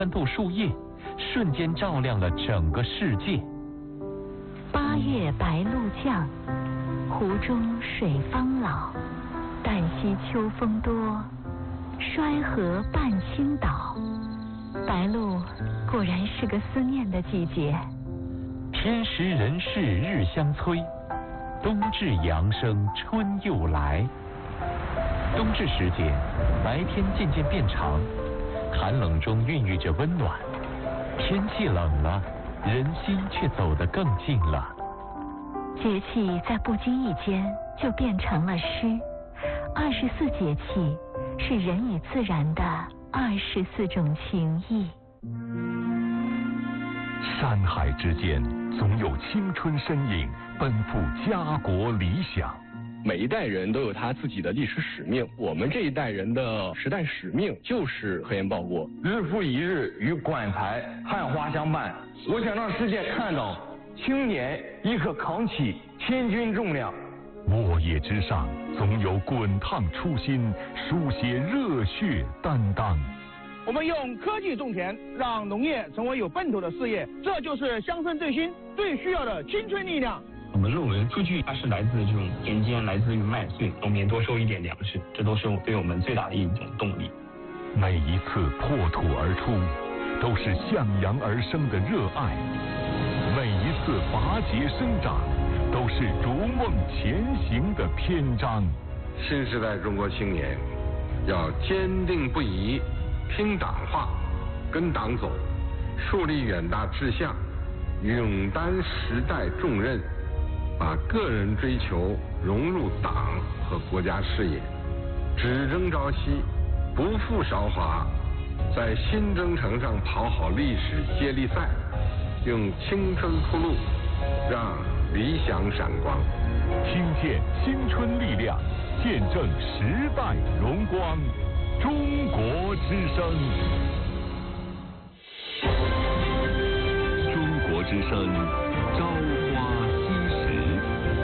穿透树叶，瞬间照亮了整个世界。 八月白露降，湖中水方老。旦夕秋风多，衰河半倾倒。白露果然是个思念的季节。 天时人事日相催，冬至阳生春又来。冬至时节，白天渐渐变长，寒冷中孕育着温暖。天气冷了，人心却走得更近了。 节气在不经意间就变成了诗。24节气是人与自然的24种情谊。 山海之间，总有青春身影奔赴家国理想。 每一代人都有他自己的历史使命，我们这一代人的时代使命就是核烟报国。 日复一日与馆台汉花相伴，我想让世界看到青年亦可扛起千钧重量。 沃野之上，总有滚烫初心，书写热血担当。 我们用科技种田，让农业成为有奔头的事业，这就是乡村振兴最需要的青春力量。 我们认为数据它是来自这种田间，来自于麦穗，农民多收一点粮食，这都是对我们最大的一种动力。 每一次破土而出，都是向阳而生的热爱；每一次拔节生长，都是逐梦前行的篇章。 新时代中国青年要坚定不移，听党话，跟党走，树立远大志向，勇担时代重任，把个人追求融入党和国家事业，只争朝夕，不负韶华，在新征程上跑好历史接力赛，用青春铺路，让理想闪光。 听见青春力量，见证时代荣光。中国之声，中国之声，朝花夕拾。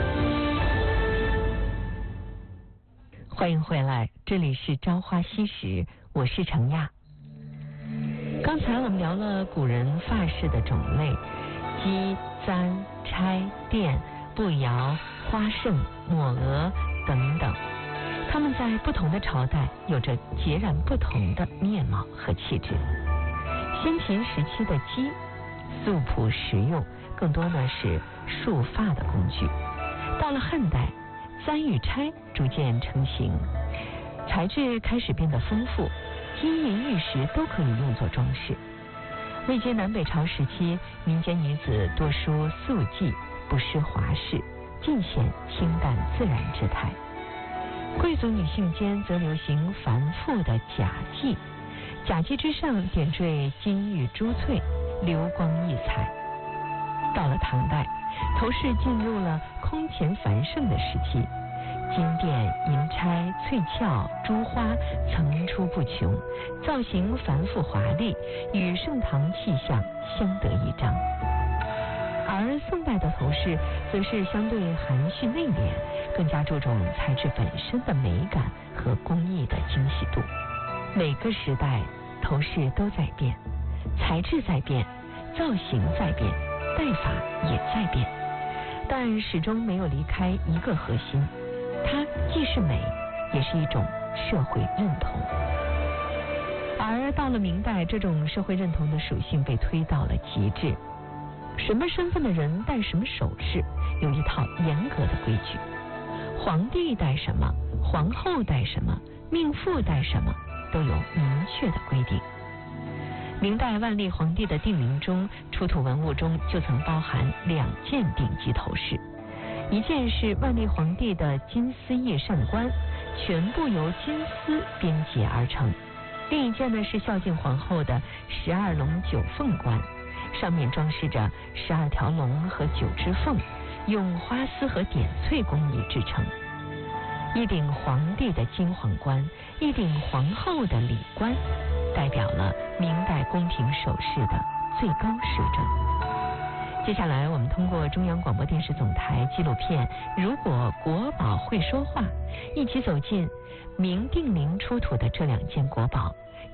欢迎回来，这里是朝花夕拾，我是程亚。刚才我们聊了古人发饰的种类，鸡、簪、钗、钿、步摇、花胜、抹额等等，它们在不同的朝代有着截然不同的面貌和气质。先秦时期的鸡素朴实用，更多的是束发的工具。到了汉代，簪与钗逐渐成型，材质开始变得丰富，金银玉石都可以用作装饰。魏晋南北朝时期，民间女子多梳素髻，不施华饰，尽显清淡自然之态。贵族女性间则流行繁复的假髻，假髻之上点缀金玉珠翠，流光溢彩。到了唐代，头饰进入了空前繁盛的时期，金钿、银钗、翠翘、珠花层出不穷，造型繁复华丽，与盛唐气象相得益彰。而宋代的头饰则是相对含蓄内敛，更加注重材质本身的美感和工艺的精细度。每个时代头饰都在变，材质在变，造型在变，戴法也在变，但始终没有离开一个核心，它既是美，也是一种社会认同。而到了明代，这种社会认同的属性被推到了极致，什么身份的人戴什么首饰，有一套严格的规矩。皇帝戴什么，皇后戴什么，命妇戴什么，都有明确的规定。明代万历皇帝的定名中，出土文物中就曾包含2件顶级头饰，一件是万历皇帝的金丝叶扇冠，全部由金丝编结而成；另一件呢是孝敬皇后的12龙9凤冠，上面装饰着12条龙和9只凤，用花丝和点翠工艺制成。一顶皇帝的金皇冠，一顶皇后的礼冠，代表了明代宫廷首饰的最高水准。接下来我们通过中央广播电视总台纪录片《如果国宝会说话》，一起走进明定陵出土的这2件国宝，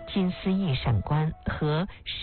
金丝翼闪冠和